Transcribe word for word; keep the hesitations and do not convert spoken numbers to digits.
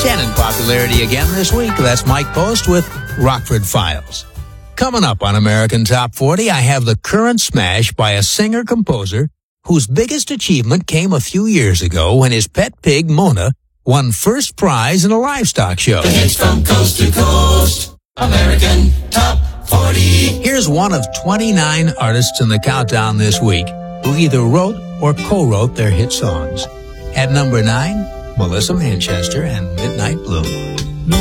ten in popularity again this week. That's Mike Post with Rockford Files. Coming up on American Top forty, I have the current smash by a singer-composer whose biggest achievement came a few years ago when his pet pig, Mona, won first prize in a livestock show. The hits from coast to coast. American Top forty. Here's one of twenty-nine artists in the countdown this week who either wrote or co-wrote their hit songs. At number nine, Melissa Manchester and Midnight Blue.